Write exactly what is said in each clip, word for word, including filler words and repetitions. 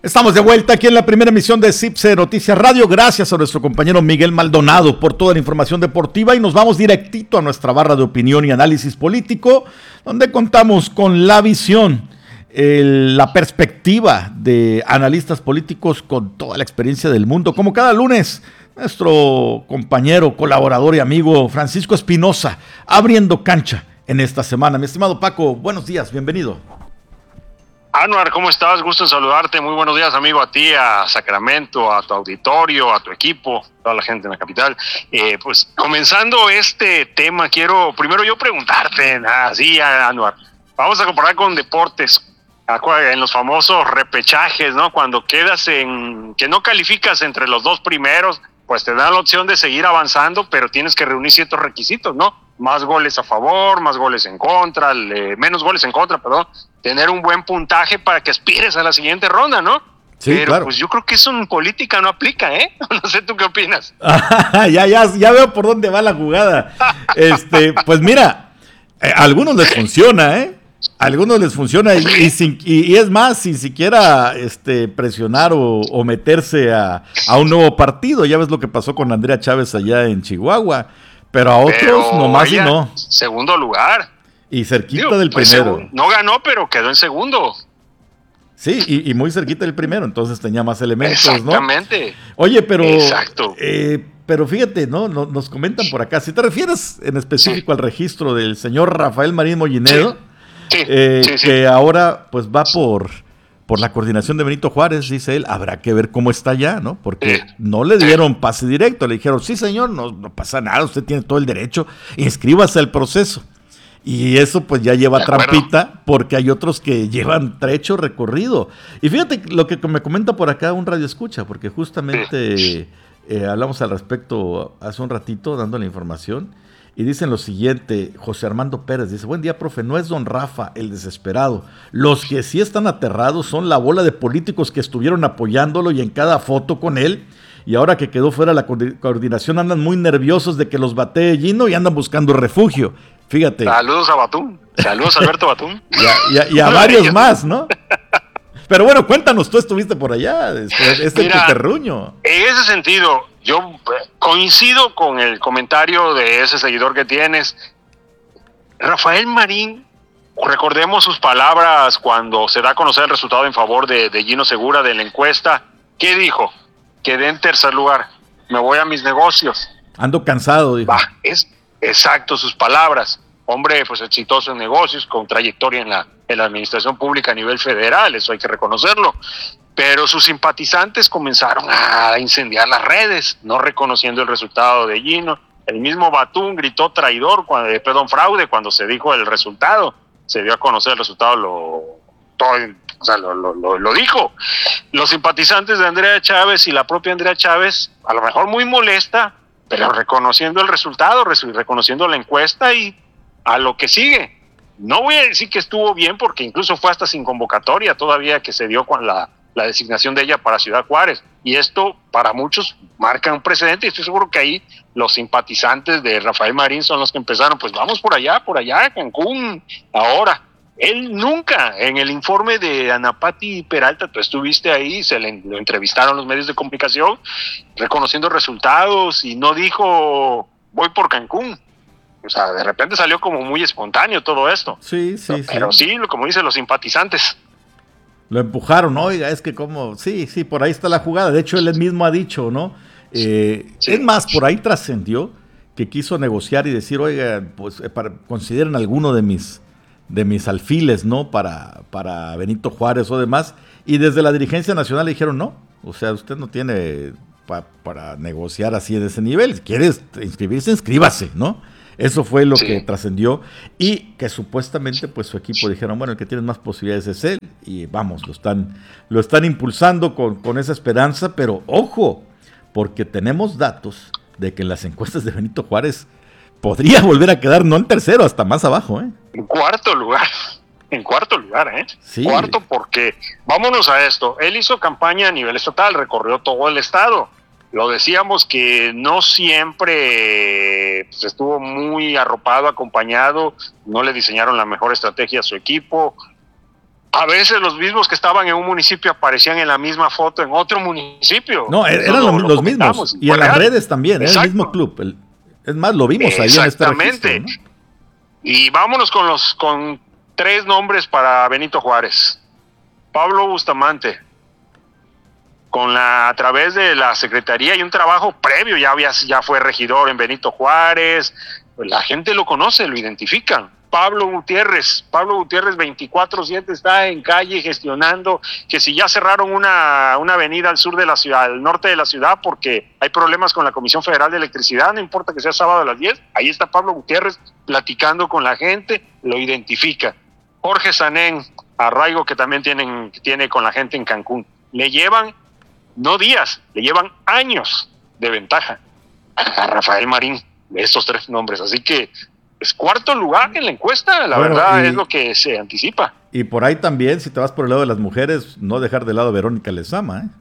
Estamos de vuelta aquí en la primera emisión de CIPSE Noticias Radio. Gracias a nuestro compañero Miguel Maldonado por toda la información deportiva y nos vamos directito a nuestra barra de opinión y análisis político, donde contamos con la visión, el, la perspectiva de analistas políticos con toda la experiencia del mundo. Como cada lunes, nuestro compañero, colaborador y amigo Francisco Espinosa, abriendo cancha en esta semana. Mi estimado Paco, buenos días, bienvenido. Anuar, ¿cómo estás? Gusto en saludarte. Muy buenos días, amigo, a ti, a Sacramento, a tu auditorio, a tu equipo, toda la gente en la capital. Eh, pues comenzando este tema, quiero primero yo preguntarte, así, Anuar, vamos a comparar con deportes, en los famosos repechajes, ¿no? Cuando quedas en, que no calificas entre los dos primeros, pues te dan la opción de seguir avanzando, pero tienes que reunir ciertos requisitos, ¿no? Más goles a favor, más goles en contra, le, menos goles en contra, perdón, tener un buen puntaje para que aspires a la siguiente ronda, ¿no? Sí, pero claro. Pues yo creo que eso en política no aplica, ¿eh? No sé tú qué opinas. ya, ya, ya veo por dónde va la jugada. Este, pues mira, eh, a algunos les funciona, ¿eh? A algunos les funciona y, y, sin, y, y es más, sin siquiera este, presionar o, o meterse a, a un nuevo partido. Ya ves lo que pasó con Andrea Chávez allá en Chihuahua. Pero a otros pero nomás y no. Segundo lugar. Y cerquita Digo, del pues primero. Segun, no ganó, pero quedó en segundo. Sí, y, y muy cerquita del primero, entonces tenía más elementos, ¿no? Exactamente. Oye, pero... Exacto. Eh, pero fíjate, ¿no? Nos, nos comentan por acá. Si te refieres en específico sí. al registro del señor Rafael Marín Mollinedo, sí. Sí. Eh, sí, sí. que ahora pues va por... por la coordinación de Benito Juárez, dice él, habrá que ver cómo está ya, ¿no? Porque sí. no le dieron pase directo, le dijeron, sí señor, no, no pasa nada, usted tiene todo el derecho, inscríbase al proceso. Y eso pues ya lleva trampita, porque hay otros que llevan trecho recorrido. Y fíjate lo que me comenta por acá un radio escucha, porque justamente sí. eh, hablamos al respecto hace un ratito, dando la información, y dicen lo siguiente, José Armando Pérez dice, buen día, profe, no es don Rafa el desesperado, los que sí están aterrados son la bola de políticos que estuvieron apoyándolo y en cada foto con él, y ahora que quedó fuera la coordinación andan muy nerviosos de que los batee Gino y andan buscando refugio, fíjate. Saludos a Batún, saludos a Alberto Batún. Y a, y a, y a varios más, ¿no? Pero bueno, cuéntanos, tú estuviste por allá, este, este Mira, terruño. En ese sentido, yo coincido con el comentario de ese seguidor que tienes. Rafael Marín, recordemos sus palabras cuando se da a conocer el resultado en favor de, de Gino Segura de la encuesta. ¿Qué dijo? Quedé en tercer lugar, me voy a mis negocios. Ando cansado, dijo. Bah, es exacto sus palabras. Hombre, pues exitoso en negocios, con trayectoria en la, en la administración pública a nivel federal, eso hay que reconocerlo. Pero sus simpatizantes comenzaron a incendiar las redes, no reconociendo el resultado de Gino. El mismo Batún gritó traidor, cuando, eh, perdón, fraude, cuando se dijo el resultado. Se dio a conocer el resultado, lo, todo, o sea, lo, lo, lo, lo dijo. Los simpatizantes de Andrea Chávez y la propia Andrea Chávez, a lo mejor muy molesta, pero reconociendo el resultado, reconociendo la encuesta y a lo que sigue. No voy a decir que estuvo bien, porque incluso fue hasta sin convocatoria todavía que se dio con la, la designación de ella para Ciudad Juárez. Y esto, para muchos, marca un precedente. Y estoy seguro que ahí los simpatizantes de Rafael Marín son los que empezaron, pues vamos por allá, por allá, Cancún, ahora. Él nunca, en el informe de Ana Pati Peralta, tú estuviste ahí, se le lo entrevistaron los medios de comunicación, reconociendo resultados, y no dijo, voy por Cancún. O sea, de repente salió como muy espontáneo todo esto. Sí, sí, sí. Pero sí, como dicen los simpatizantes. Lo empujaron, oiga, es que como, sí, sí, por ahí está la jugada. De hecho, él mismo ha dicho, ¿no? Eh, sí. Es más, por ahí trascendió que quiso negociar y decir, oiga, pues para, consideren alguno de mis, de mis alfiles, ¿no? Para, para Benito Juárez o demás. Y desde la dirigencia nacional le dijeron, no, o sea, usted no tiene pa, para negociar así en ese nivel. Si quiere inscribirse, inscríbase, ¿no? Eso fue lo sí. que trascendió y que supuestamente pues su equipo dijeron, bueno, el que tiene más posibilidades es él y vamos, lo están, lo están impulsando con, con esa esperanza, pero ojo, porque tenemos datos de que en las encuestas de Benito Juárez podría volver a quedar no en tercero, hasta más abajo, ¿eh? En cuarto lugar, en cuarto lugar, ¿eh? Sí. Cuarto porque, vámonos a esto, él hizo campaña a nivel estatal, recorrió todo el estado. Lo decíamos que no siempre pues, estuvo muy arropado, acompañado, no le diseñaron la mejor estrategia a su equipo, A veces los mismos que estaban en un municipio aparecían en la misma foto en otro municipio. No, eran lo, lo los mismos. Y en real. Las redes también, era Exacto. el mismo club. El, es más, lo vimos ahí en este registro, ¿no? Y vámonos con los con tres nombres para Benito Juárez. Pablo Bustamante, con la a través de la secretaría y un trabajo previo, ya había ya fue regidor en Benito Juárez, pues la gente lo conoce, lo identifican. Pablo Gutiérrez, Pablo Gutiérrez veinticuatro siete está en calle gestionando que si ya cerraron una, una avenida al sur de la ciudad, al norte de la ciudad, porque hay problemas con la Comisión Federal de Electricidad, no importa que sea sábado a las diez, ahí está Pablo Gutiérrez platicando con la gente, lo identifica. Jorge Sanén, arraigo que también tienen, tiene con la gente en Cancún, le llevan, no días, le llevan años de ventaja a Rafael Marín, estos tres nombres, así que es cuarto lugar en la encuesta, la bueno, verdad y, es lo que se anticipa. Y por ahí también, si te vas por el lado de las mujeres, no dejar de lado a Verónica Lezama, ¿eh?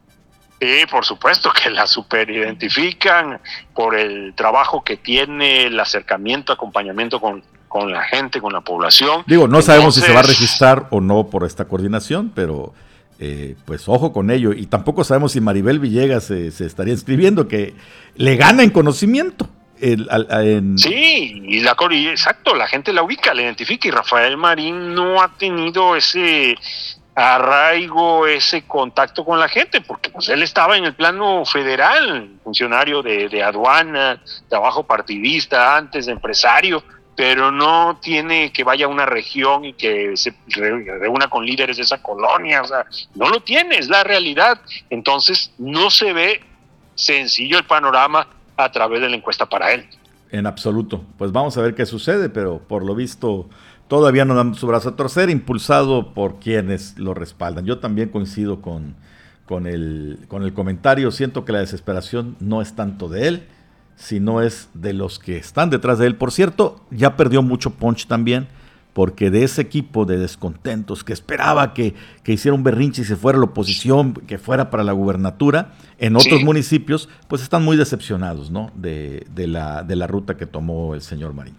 Sí, por supuesto que la superidentifican por el trabajo que tiene, el acercamiento, acompañamiento con, con la gente, con la población. Digo, no Entonces, sabemos si se va a registrar o no por esta coordinación, pero eh, pues ojo con ello. Y tampoco sabemos si Maribel Villegas se, se estaría inscribiendo, que le gana en conocimiento. El, el, el, sí, y la, exacto, la gente la ubica, la identifica, y Rafael Marín no ha tenido ese arraigo, ese contacto con la gente, porque pues él estaba en el plano federal, funcionario de, de aduana, trabajo partidista, antes de empresario, pero no tiene que vaya a una región y que se reúna con líderes de esa colonia, o sea, no lo tiene, es la realidad. Entonces no se ve sencillo el panorama a través de la encuesta para él. En absoluto. Pues vamos a ver qué sucede, pero por lo visto todavía no dan su brazo a torcer, impulsado por quienes lo respaldan. Yo también coincido con, con, el, con el comentario. Siento que la desesperación no es tanto de él, sino es de los que están detrás de él. Por cierto, ya perdió mucho punch también, porque de ese equipo de descontentos que esperaba que, que hiciera un berrinche y se fuera a la oposición, que fuera para la gubernatura, en otros sí. municipios, pues están muy decepcionados, ¿no? De, de, la, de la ruta que tomó el señor Marín.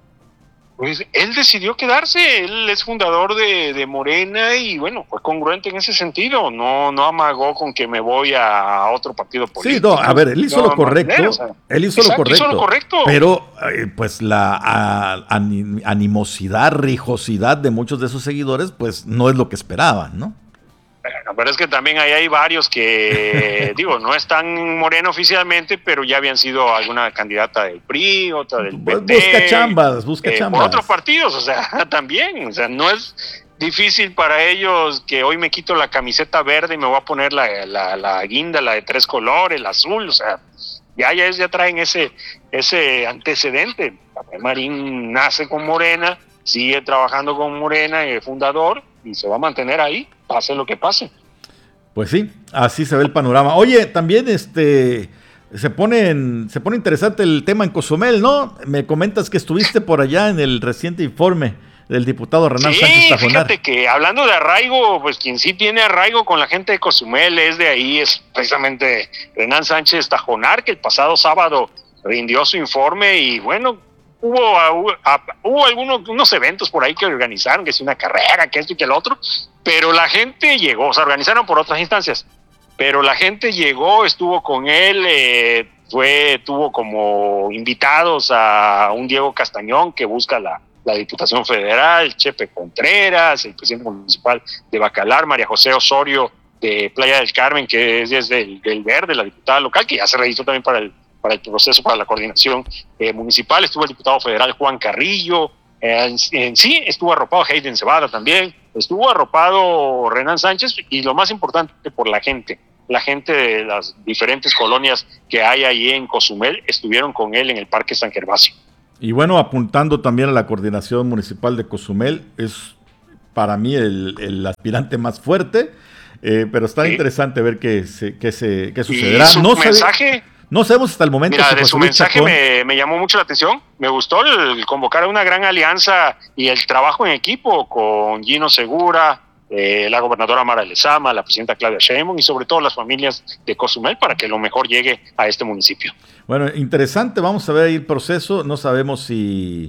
Pues él decidió quedarse, él es fundador de, de Morena y bueno, fue congruente en ese sentido, no, no amagó con que me voy a otro partido político. Sí, no, a ver, él hizo no, lo correcto, manera, o sea, él hizo, exacto, lo correcto, hizo lo correcto, pero eh, pues la a, anim, animosidad, rijosidad de muchos de sus seguidores, pues no es lo que esperaban, ¿no? Bueno, pero es que también ahí hay varios que, digo, no están Morena oficialmente, pero ya habían sido alguna candidata del P R I, otra del P T. Busca chambas, busca eh, chambas. Por otros partidos, o sea, también, o sea, no es difícil para ellos que hoy me quito la camiseta verde y me voy a poner la, la, la guinda, la de tres colores, la azul, o sea, ya, ya, ya traen ese, ese antecedente. Marín nace con Morena, sigue trabajando con Morena, es fundador, y se va a mantener ahí, pase lo que pase. Pues sí, así se ve el panorama. Oye, también este se pone en, se pone interesante el tema en Cozumel, ¿no? Me comentas que estuviste por allá en el reciente informe del diputado Renan sí, Sánchez Tajonar. Fíjate que hablando de arraigo, pues quien sí tiene arraigo con la gente de Cozumel es de ahí, es precisamente Renan Sánchez Tajonar, que el pasado sábado rindió su informe y bueno, Hubo, hubo, hubo algunos unos eventos por ahí que organizaron, que es una carrera, que esto y que el otro, pero la gente llegó, se organizaron por otras instancias, pero la gente llegó, estuvo con él, eh, fue, tuvo como invitados a un Diego Castañón que busca la, la Diputación Federal, Chepe Contreras, el presidente municipal de Bacalar, María José Osorio de Playa del Carmen, que es del, del Verde, la diputada local, que ya se registró también para el para el proceso, para la coordinación eh, municipal. Estuvo el diputado federal Juan Carrillo, eh, en, en sí estuvo arropado Hayden Cebada también, estuvo arropado Renan Sánchez, y lo más importante por la gente, la gente de las diferentes colonias que hay ahí en Cozumel, estuvieron con él en el Parque San Gervasio. Y bueno, apuntando también a la coordinación municipal de Cozumel, es para mí el, el aspirante más fuerte, eh, pero está sí. interesante ver qué, se, qué, se, qué sucederá. ¿Y su no mensaje? Sabe... No sabemos hasta el momento. Mira, si de su mensaje me, me llamó mucho la atención. Me gustó el convocar a una gran alianza y el trabajo en equipo con Gino Segura, eh, la gobernadora Mara Lezama, la presidenta Claudia Sheinbaum y sobre todo las familias de Cozumel para que lo mejor llegue a este municipio. Bueno, interesante. Vamos a ver ahí el proceso. No sabemos si,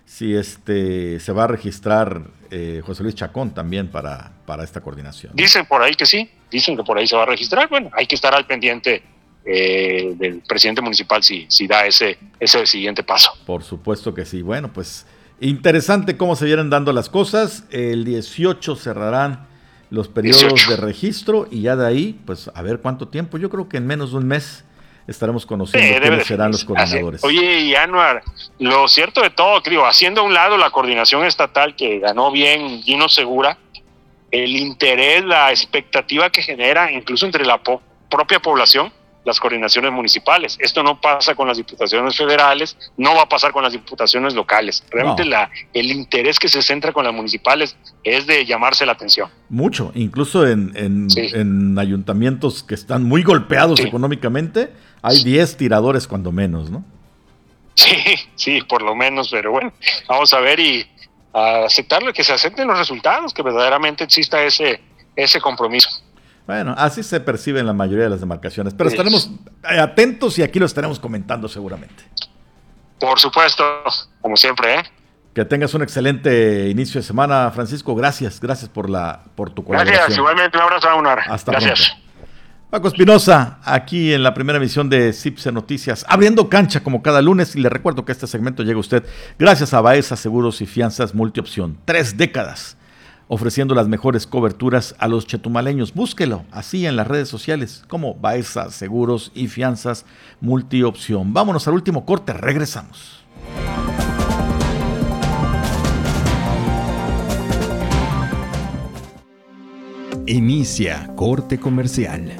si este se va a registrar eh, José Luis Chacón también para, para esta coordinación. Dicen por ahí que sí, dicen que por ahí se va a registrar. Bueno, hay que estar al pendiente eh, del presidente municipal si, si da ese, ese siguiente paso. Por supuesto que sí. Bueno, pues interesante cómo se vienen dando las cosas. El dieciocho cerrarán los periodos dieciocho de registro y ya de ahí, pues a ver cuánto tiempo. Yo creo que en menos de un mes estaremos conociendo eh, quiénes serán los coordinadores. Así. Oye, y Anuar, lo cierto de todo, que digo, haciendo a un lado la coordinación estatal que ganó bien Gino Segura, el interés, la expectativa que genera incluso entre la po- propia población, las coordinaciones municipales. Esto no pasa con las diputaciones federales, no va a pasar con las diputaciones locales. Realmente no. la, el interés que se centra con las municipales es de llamarse la atención. Mucho, incluso en, en, sí. en ayuntamientos que están muy golpeados sí. económicamente, hay diez tiradores cuando menos, ¿no? Sí, sí, por lo menos, pero bueno, vamos a ver y a aceptarlo, que se acepten los resultados, que verdaderamente exista ese, ese compromiso. Bueno, así se percibe en la mayoría de las demarcaciones, pero sí. estaremos atentos y aquí lo estaremos comentando seguramente. Por supuesto, como siempre, ¿eh? Que tengas un excelente inicio de semana, Francisco. Gracias, gracias por la por tu colaboración. Gracias, igualmente, un abrazo a una hora. Hasta gracias. Pronto. Paco Espinosa, aquí en la primera emisión de CIPSE Noticias, abriendo cancha como cada lunes, y le recuerdo que este segmento llega a usted gracias a Baeza Seguros y Fianzas Multiopción. Tres décadas ofreciendo las mejores coberturas a los chetumaleños. Búsquelo así en las redes sociales como Baeza Seguros y Fianzas Multiopción. Vámonos al último corte, regresamos. Inicia corte comercial.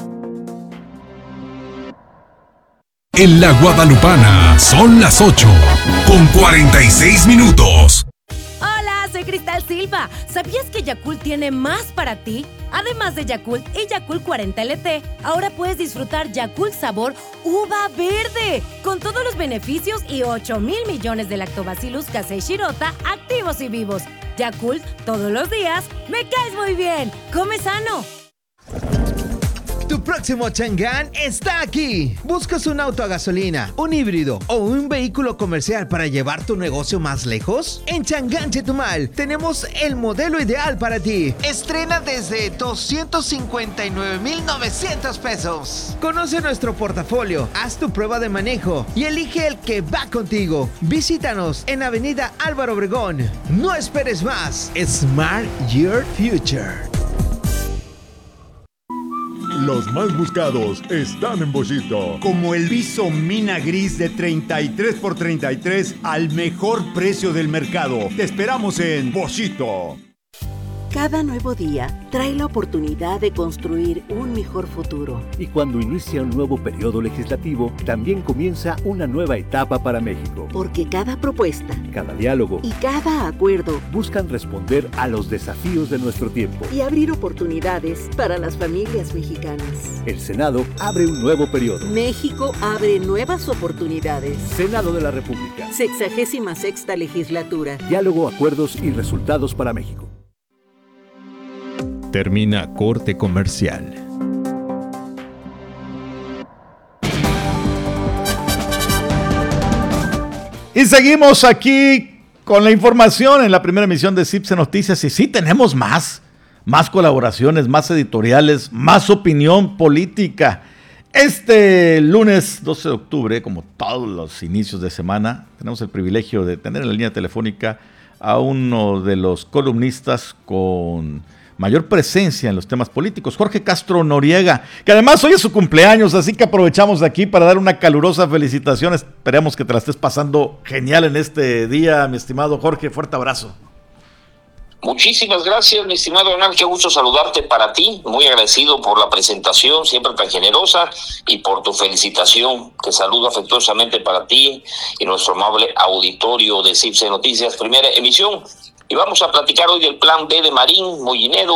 En la Guadalupana son las ocho con cuarenta y seis minutos. Hola, soy Cristal Silva. ¿Sabías que Yakult tiene más para ti? Además de Yakult y Yakult cuarenta L T, ahora puedes disfrutar Yakult sabor uva verde, con todos los beneficios y ocho mil millones de Lactobacillus casei shirota activos y vivos. Yakult, todos los días, me caes muy bien. ¡Come sano! Tu próximo Chang'an está aquí. ¿Buscas un auto a gasolina, un híbrido o un vehículo comercial para llevar tu negocio más lejos? En Chang'an Chetumal tenemos el modelo ideal para ti. Estrena desde doscientos cincuenta y nueve mil novecientos pesos. Conoce nuestro portafolio, haz tu prueba de manejo y elige el que va contigo. Visítanos en Avenida Álvaro Obregón. No esperes más. Smart Your Future. Los más buscados están en Boschito. Como el Viso Mina Gris de treinta y tres por treinta y tres al mejor precio del mercado. Te esperamos en Boschito. Cada nuevo día trae la oportunidad de construir un mejor futuro. Y cuando inicia un nuevo periodo legislativo, también comienza una nueva etapa para México. Porque cada propuesta, cada diálogo y cada acuerdo buscan responder a los desafíos de nuestro tiempo y abrir oportunidades para las familias mexicanas. El Senado abre un nuevo periodo. México abre nuevas oportunidades. Senado de la República. Sexagésima sexta legislatura. Diálogo, acuerdos y resultados para México. Termina corte comercial. Y seguimos aquí con la información en la primera emisión de CIPSE Noticias. Y sí, tenemos más, más colaboraciones, más editoriales, más opinión política. Este lunes doce de octubre, como todos los inicios de semana, tenemos el privilegio de tener en la línea telefónica a uno de los columnistas con mayor presencia en los temas políticos, Jorge Castro Noriega, que además hoy es su cumpleaños, así que aprovechamos de aquí para dar una calurosa felicitación. Esperemos que te la estés pasando genial en este día, mi estimado Jorge. Fuerte abrazo. Muchísimas gracias, mi estimado Hernán, qué gusto saludarte para ti, muy agradecido por la presentación, siempre tan generosa, y por tu felicitación, que saludo afectuosamente para ti y nuestro amable auditorio de CIPSE Noticias, primera emisión. Y vamos a platicar hoy del plan B de Marín Mollinedo.